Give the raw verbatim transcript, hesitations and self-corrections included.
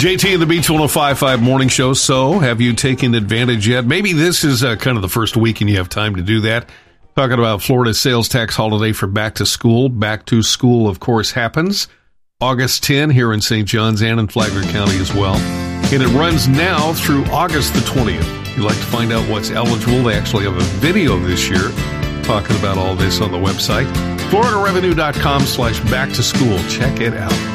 J T and the Beach one oh five point five Morning Show. So, have you taken advantage yet? Maybe this is uh, kind of the first week and you have time to do that. Talking about Florida's sales tax holiday for back to school. Back to school, of course, happens August tenth here in Saint John's and in Flagler County as well. And it runs now through August the twentieth. If you'd like to find out what's eligible, they actually have a video this year talking about all this on the website. florida revenue dot com slash back to school. Check it out.